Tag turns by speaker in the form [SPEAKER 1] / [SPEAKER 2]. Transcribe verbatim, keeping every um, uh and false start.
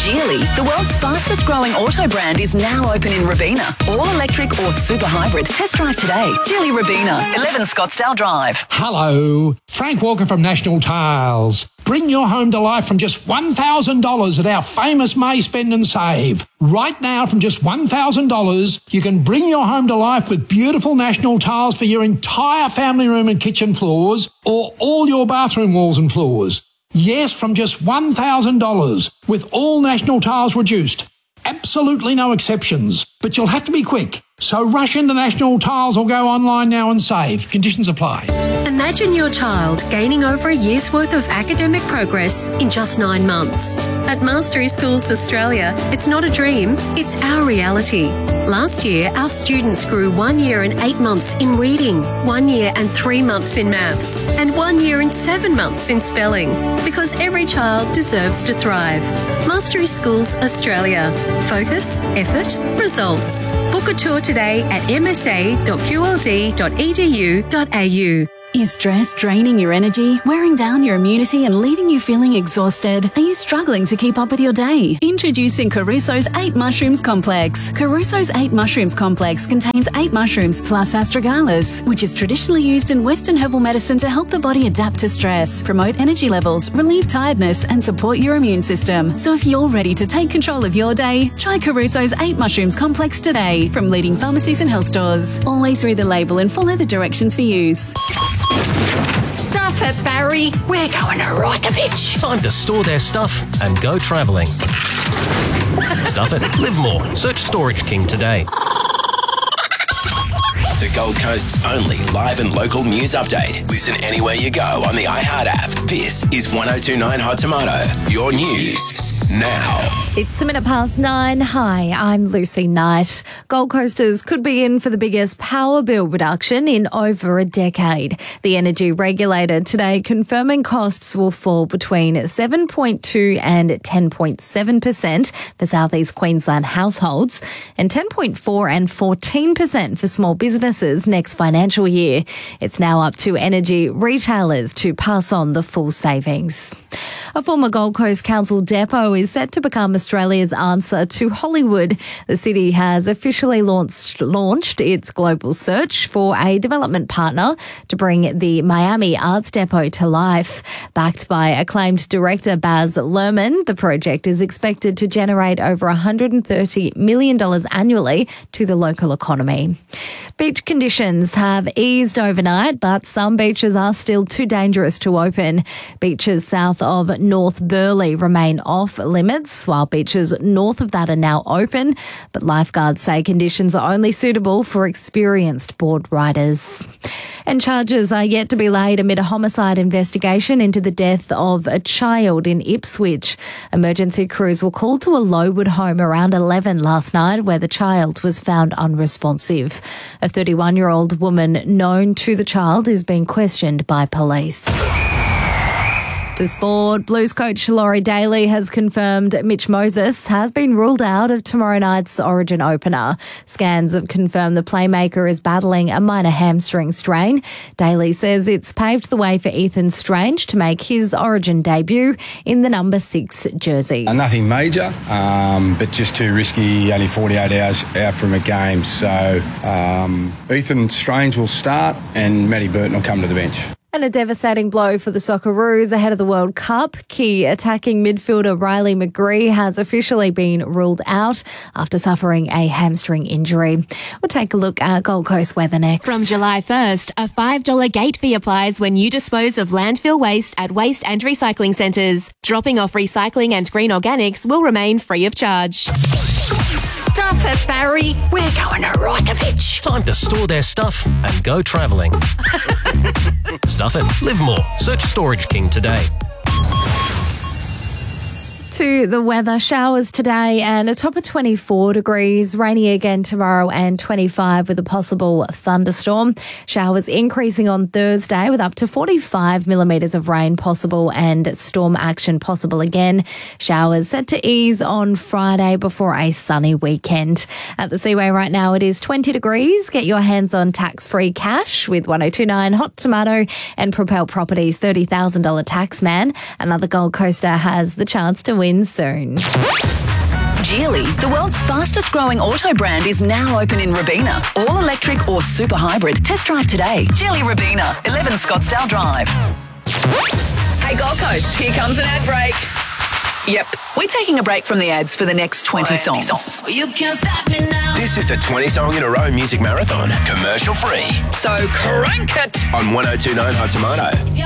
[SPEAKER 1] Geely, the world's fastest growing auto brand, is now open in Robina. All electric or super hybrid. Test drive today. Geely Robina, eleven Scottsdale Drive.
[SPEAKER 2] Hello, Frank Walker from National Tiles. Bring your home to life from just one thousand dollars at our famous May Spend and Save. Right now, from just one thousand dollars, you can bring your home to life with beautiful National Tiles for your entire family room and kitchen floors, or all your bathroom walls and floors. Yes, from just one thousand dollars, with all National Tiles reduced. Absolutely no exceptions, but you'll have to be quick. So rush into National Tiles or go online now and save. Conditions apply.
[SPEAKER 3] Imagine your child gaining over a year's worth of academic progress in just nine months. At Mastery Schools Australia, it's not a dream, it's our reality. Last year, our students grew one year and eight months in reading, one year and three months in maths, and one year and seven months in spelling, because every child deserves to thrive. Mastery Schools Australia. Focus, effort, results. Book a tour today at m s a dot q l d dot e d u dot a u.
[SPEAKER 4] Is stress draining your energy, wearing down your immunity and leaving you feeling exhausted? Are you struggling to keep up with your day? Introducing Caruso's eight Mushrooms Complex. Caruso's eight Mushrooms Complex contains eight mushrooms plus astragalus, which is traditionally used in Western herbal medicine to help the body adapt to stress, promote energy levels, relieve tiredness and support your immune system. So if you're ready to take control of your day, try Caruso's eight Mushrooms Complex today from leading pharmacies and health stores. Always read the label and follow the directions for use.
[SPEAKER 5] Stuff it, Barry. We're going to Reykjavik.
[SPEAKER 6] Time to store their stuff and go travelling. Stuff it. Live more. Search Storage King today.
[SPEAKER 7] The Gold Coast's only live and local news update. Listen anywhere you go on the iHeart app. This is one oh two point nine Hot Tomato. Your news now.
[SPEAKER 8] It's a minute past nine. Hi, I'm Lucy Knight. Gold Coasters could be in for the biggest power bill reduction in over a decade. The energy regulator today confirming costs will fall between seven point two and ten point seven percent for South East Queensland households and ten point four and fourteen percent for small businesses next financial year. It's now up to energy retailers to pass on the full savings. A former Gold Coast Council depot is set to become Australia's answer to Hollywood. The city has officially launched, launched its global search for a development partner to bring the Miami Arts Depot to life. Backed by acclaimed director Baz Luhrmann, the project is expected to generate over one hundred thirty million dollars annually to the local economy. Beach conditions have eased overnight, but some beaches are still too dangerous to open. Beaches south of North Burleigh remain off limits, while beaches north of that are now open, but lifeguards say conditions are only suitable for experienced board riders. And charges are yet to be laid amid a homicide investigation into the death of a child in Ipswich. Emergency crews were called to a Lowood home around eleven last night, where the child was found unresponsive. A thirty-one-year-old woman known to the child is being questioned by police. To sport, Blues coach Laurie Daly has confirmed Mitch Moses has been ruled out of tomorrow night's Origin opener. Scans have confirmed the playmaker is battling a minor hamstring strain. Daly says it's paved the way for Ethan Strange to make his Origin debut in the number six jersey.
[SPEAKER 9] Uh, nothing major, um, but just too risky, only forty-eight hours out from a game. So um, Ethan Strange will start and Matty Burton will come to the bench.
[SPEAKER 8] And a devastating blow for the Socceroos ahead of the World Cup. Key attacking midfielder Riley McGree has officially been ruled out after suffering a hamstring injury. We'll take a look at Gold Coast weather next.
[SPEAKER 10] From July first, a five dollars gate fee applies when you dispose of landfill waste at waste and recycling centres. Dropping off recycling and green organics will remain free of charge.
[SPEAKER 5] Stuff it, Barry. We're going to Reykjavik.
[SPEAKER 6] Time to store their stuff and go travelling. Stuff it. Live more. Search Storage King today.
[SPEAKER 8] To the weather, showers today and a top of twenty-four degrees, rainy again tomorrow and twenty-five with a possible thunderstorm. Showers increasing on Thursday with up to forty-five millimetres of rain possible and storm action possible again. Showers set to ease on Friday before a sunny weekend. At the Seaway right now it is twenty degrees. Get your hands on tax-free cash with one oh two point nine Hot Tomato and Propel Properties thirty thousand dollars tax man. Another Gold Coaster has the chance to win in soon.
[SPEAKER 1] Geely, the world's fastest growing auto brand, is now open in Robina. All electric or super hybrid. Test drive today. Geely Robina, eleven Scottsdale Drive. Hey Gold Coast, here comes an ad break. Yep, we're taking a break from the ads for the next twenty songs.
[SPEAKER 7] You can't stop me now. This is the twenty song in a row music marathon, commercial free.
[SPEAKER 1] So crank it
[SPEAKER 7] on one oh two nine Hot Tomato.